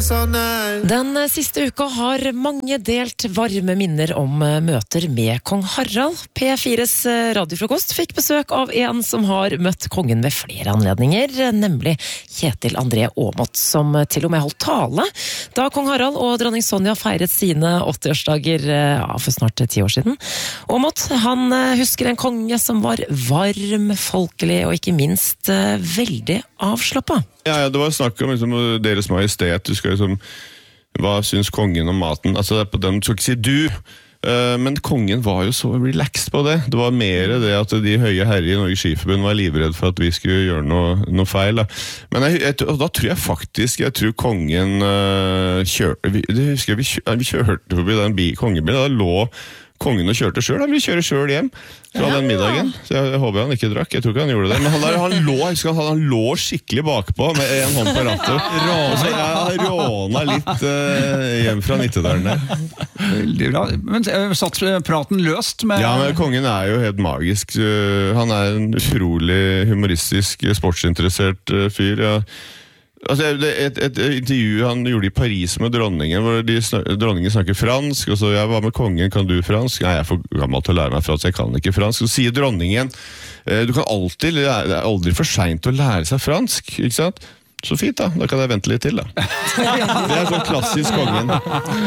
Den siste uka har mange delt varme minner om møter med kong Harald. P4s radiofrokost fikk besøk av en som har møtt kongen ved flere anledninger, nemlig Kjetil André Aamodt, som til og med holdt tale da kong Harald og dronning Sonja feiret sine 80-årsdager for snart 10 år siden. Aamodt, han husker en konge som var varm, folkelig og ikke minst veldig avslappet. Ja, det var snakk om liksom, deres majestet. Du skal liksom, hva syns kongen om maten? Altså, på den skal ikke si du. Men kongen var jo så relaxed på det. Det var mer det at de høye herrer i Norges Skiforbund var livredd for at vi skulle gjøre noe feil. Da. Men da tror jeg faktisk, kongen kjørte, vi kjørte forbi den kongebilen, da lå kongen og kjørte selv, han ville kjøre selv hjem fra den middagen, så jeg håper han ikke drakk, jeg tror ikke han gjorde det, men han lå skikkelig bakpå med en hånd på rattet, og så jeg råna litt hjem fra Nittedalen der. Veldig bra, men satt praten løst med... Ja, men kongen jo helt magisk, han en utrolig humoristisk, sportsinteressert fyr, ja. Altså, et intervju han gjorde i Paris med dronningen, hvor dronningen snakker fransk, og så jeg var med kongen, kan du fransk? Nei, jeg for gammel til å lære meg fransk, jeg kan ikke fransk. Så sier dronningen, du kan alltid, det aldri for sent å lære seg fransk, ikke sant? Så fint da kan jeg vente litt til da. Det sånn klassisk kongen.